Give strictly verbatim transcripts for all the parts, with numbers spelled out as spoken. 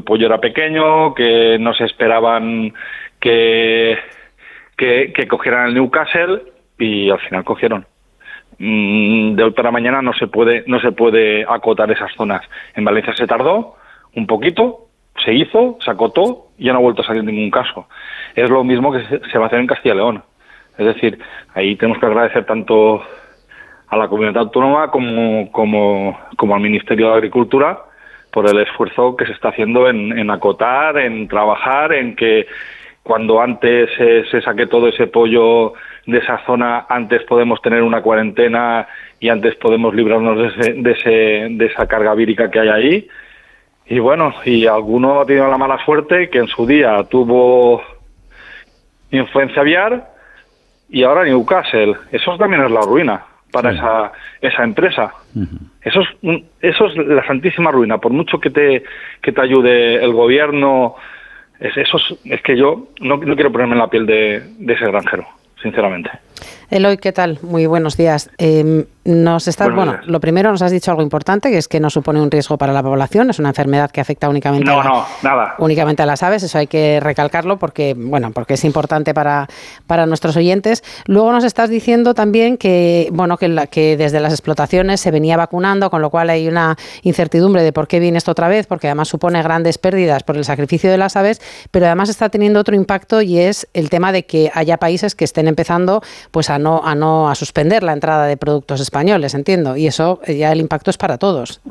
pollo era pequeño, que no se esperaban que, que, que cogieran el Newcastle y al final cogieron. De hoy para mañana no se puede no se puede acotar esas zonas. En Valencia se tardó un poquito, se hizo, se acotó y ya no ha vuelto a salir ningún caso. Es lo mismo que se va a hacer en Castilla y León. Es decir, ahí tenemos que agradecer tanto a la comunidad autónoma como, como, como al Ministerio de Agricultura por el esfuerzo que se está haciendo en, en acotar, en trabajar, en que cuando antes eh, se saque todo ese pollo de esa zona, antes podemos tener una cuarentena y antes podemos librarnos de, ese, de, ese, de esa carga vírica que hay ahí. Y bueno, y alguno ha tenido la mala suerte que en su día tuvo influencia aviar y ahora Newcastle. Eso también es la ruina para sí. esa, esa empresa. Uh-huh. Eso es, eso es la santísima ruina. Por mucho que te, que te ayude el gobierno, es, eso es, es que yo no, no quiero ponerme en la piel de, de ese granjero, sinceramente. Eloy, ¿qué tal? Muy buenos días. Eh, nos estás, bueno, días. Lo primero nos has dicho algo importante, que es que no supone un riesgo para la población, es una enfermedad que afecta únicamente, no, a, la, no, nada. únicamente a las aves, eso hay que recalcarlo porque, bueno, porque es importante para, para nuestros oyentes. Luego nos estás diciendo también que, bueno, que, la, que desde las explotaciones se venía vacunando, con lo cual hay una incertidumbre de por qué viene esto otra vez, porque además supone grandes pérdidas por el sacrificio de las aves, pero además está teniendo otro impacto y es el tema de que haya países que estén empezando pues a no a no a suspender la entrada de productos españoles, entiendo, y eso ya el impacto es para todos.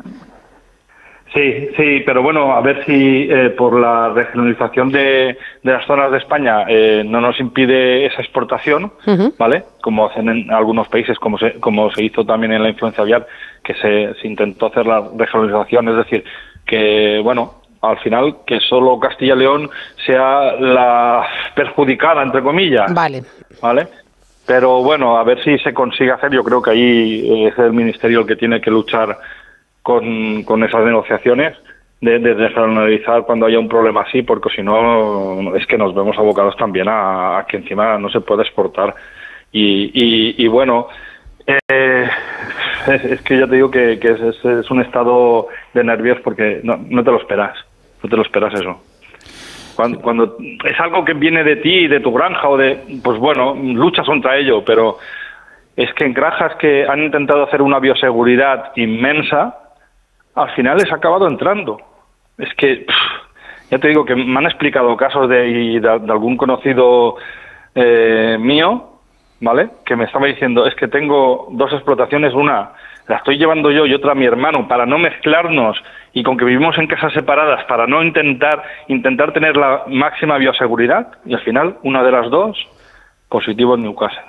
Sí, sí, pero bueno, a ver si eh, por la regionalización de, de las zonas de España eh, no nos impide esa exportación, uh-huh. ¿vale? Como hacen en algunos países, como se, como se hizo también en la influenza aviar, que se, se intentó hacer la regionalización, es decir, que, bueno, al final que solo Castilla y León sea la perjudicada, entre comillas. Vale. ¿Vale? Pero bueno, a ver si se consigue hacer. Yo creo que ahí es el Ministerio el que tiene que luchar con, con esas negociaciones de, de regionalizar cuando haya un problema así, porque si no es que nos vemos abocados también a, a que encima no se puede exportar. Y, y, y bueno, eh, es, es que ya te digo que, que es, es, es un estado de nervios porque no, no te lo esperas, no te lo esperas eso. Cuando, cuando es algo que viene de ti, de tu granja, o de, pues bueno, luchas contra ello, pero es que en granjas que han intentado hacer una bioseguridad inmensa, al final les ha acabado entrando. Es que, pff, ya te digo que me han explicado casos de, de, de algún conocido eh, mío, ¿vale? Que me estaba diciendo, es que tengo dos explotaciones, una la estoy llevando yo y otra mi hermano, para no mezclarnos y con que vivimos en casas separadas, para no intentar intentar tener la máxima bioseguridad, y al final, una de las dos, positivo en Newcastle.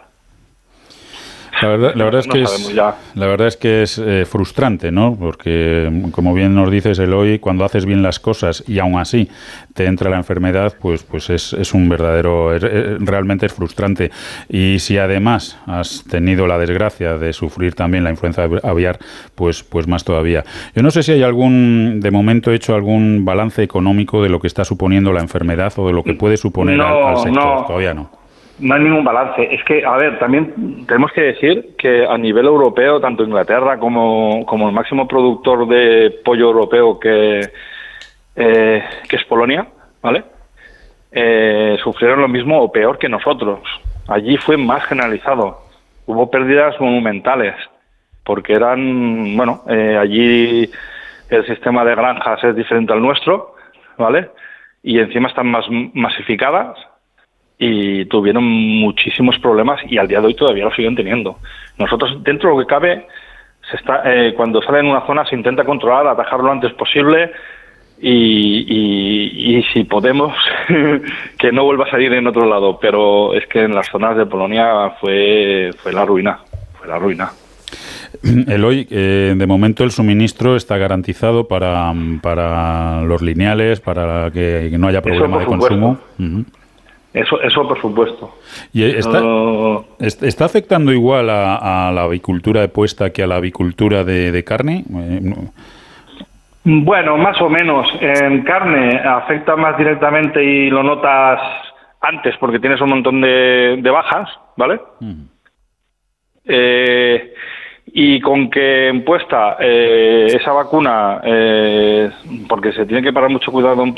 La verdad, la verdad es no que es, la verdad es que es eh, frustrante, ¿no? Porque, como bien nos dices, Eloy, cuando haces bien las cosas y aún así te entra la enfermedad, pues, pues es, es un verdadero, es, es, realmente es frustrante. Y si además has tenido la desgracia de sufrir también la influenza aviar, pues, pues más todavía. Yo no sé si hay algún, de momento, hecho algún balance económico de lo que está suponiendo la enfermedad o de lo que puede suponer no, al, al sector. No. Todavía no. No hay ningún balance. Es que, a ver, también tenemos que decir que a nivel europeo, tanto Inglaterra como, como el máximo productor de pollo europeo que, eh, que es Polonia, ¿vale? Eh, sufrieron lo mismo o peor que nosotros. Allí fue más generalizado. Hubo pérdidas monumentales, porque eran, bueno, eh, allí el sistema de granjas es diferente al nuestro, ¿vale? Y encima están más masificadas, y tuvieron muchísimos problemas y al día de hoy todavía lo siguen teniendo. Nosotros, dentro de lo que cabe, se está eh, cuando sale en una zona se intenta controlar, atajarlo lo antes posible y, y, y si podemos, que no vuelva a salir en otro lado. Pero es que en las zonas de Polonia fue, fue la ruina, fue la ruina. Eloy, eh, de momento el suministro está garantizado para, para los lineales, para que no haya problema de consumo. Uh-huh. Eso, eso por supuesto. ¿Y está, uh, está afectando igual a, a la avicultura de puesta que a la avicultura de, de carne? Eh, no. Bueno, más o menos. En carne afecta más directamente y lo notas antes porque tienes un montón de, de bajas, ¿vale? Uh-huh. Eh, y con que en puesta eh, esa vacuna, eh, porque se tiene que parar mucho cuidado en